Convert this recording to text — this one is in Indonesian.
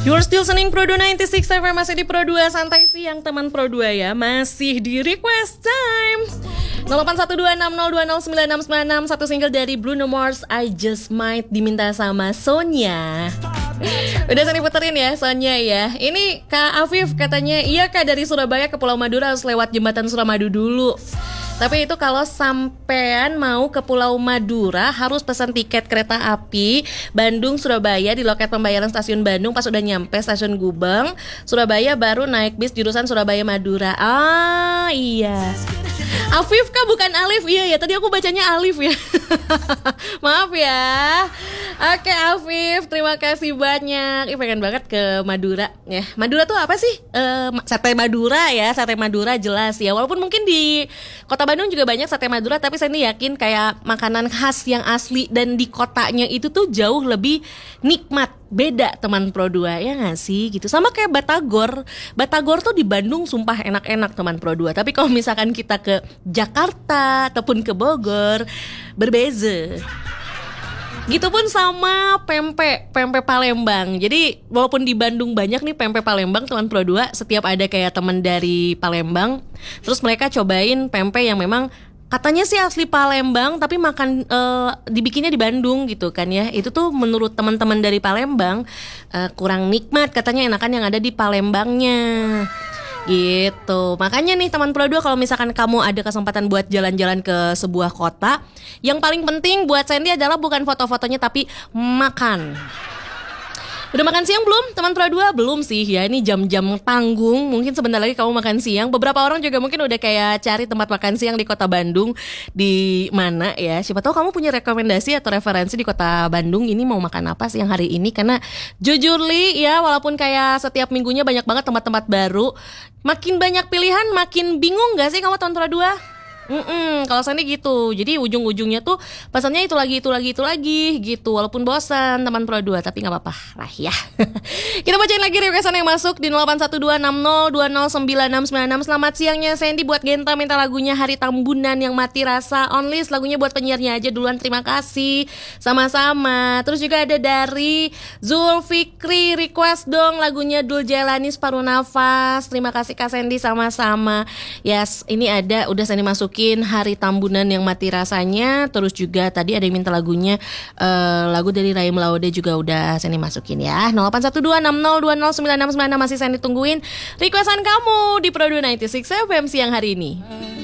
You're still listening Pro 2 96 FM, masih di Pro 2 Santai Siang teman Pro 2 ya. Masih di request time 081260209696, satu single dari Bruno Mars, I Just Might, diminta sama Sonya. Udah saya puterin ya Sonya ya. Ini Kak Afif katanya, iya Kak, dari Surabaya ke Pulau Madura harus lewat jembatan Suramadu dulu. Tapi itu kalau sampean mau ke Pulau Madura harus pesan tiket kereta api Bandung Surabaya di loket pembayaran stasiun Bandung. Pas udah nyampe stasiun Gubeng Surabaya baru naik bis jurusan Surabaya Madura. Ah iya, Afif Kak, bukan Alif. Iya ya, tadi aku bacanya Alif ya. Maaf ya. Oke Afif, terima kasih banyak. Pengen banget ke Madura ya. Madura tuh apa sih? Sate Madura ya, sate Madura jelas ya. Walaupun mungkin di Kota Bandung juga banyak sate Madura, tapi saya nih yakin kayak makanan khas yang asli dan di kotanya itu tuh jauh lebih nikmat. Beda teman Pro 2 ya gak sih gitu. Sama kayak Batagor. Batagor tuh di Bandung sumpah enak-enak teman Pro 2. Tapi kalau misalkan kita ke Jakarta ataupun ke Bogor, berbeza. Gitupun sama pempek Palembang. Jadi walaupun di Bandung banyak nih pempek Palembang teman Pro 2, setiap ada kayak teman dari Palembang, terus mereka cobain pempek yang memang katanya sih asli Palembang tapi makan dibikinnya di Bandung gitu kan ya. Itu tuh menurut teman-teman dari Palembang kurang nikmat, katanya enakan yang ada di Palembangnya. Gitu. Makanya nih teman Pro 2, kalau misalkan kamu ada kesempatan buat jalan-jalan ke sebuah kota, yang paling penting buat Sandy adalah bukan foto-fotonya tapi makan. Udah makan siang belum teman Pro 2? Belum sih ya, ini jam-jam tanggung. Mungkin sebentar lagi kamu makan siang. Beberapa orang juga mungkin udah kayak cari tempat makan siang di Kota Bandung. Di mana ya, siapa tahu kamu punya rekomendasi atau referensi di Kota Bandung. Ini mau makan apa siang hari ini. Karena jujur Li ya, walaupun kayak setiap minggunya banyak banget tempat-tempat baru, makin banyak pilihan makin bingung gak sih kamu teman Pro 2? Kalau Sandy gitu. Jadi ujung-ujungnya tuh pesannya itu lagi gitu. Walaupun bosan teman Pro 2, tapi gak apa-apa lah ya. Kita bacain lagi requestan yang masuk di 081260209696. Selamat siangnya Sandy, buat Genta minta lagunya Hari Tambunan yang mati rasa. Onlist lagunya buat penyiarnya aja duluan, terima kasih. Sama-sama. Terus juga ada dari Zulfikri, request dong lagunya Dul Jalani Separuh Nafas. Terima kasih Kak Sandy, sama-sama. Yes, ini ada, udah Sandy masukin Hari Tambunan yang mati rasanya. Terus juga tadi ada yang minta lagunya lagu dari Rahim Laude juga udah Sandy masukin ya. 081260209696 masih Sandy tungguin requestan kamu di Pro 2 96 FM siang hari ini.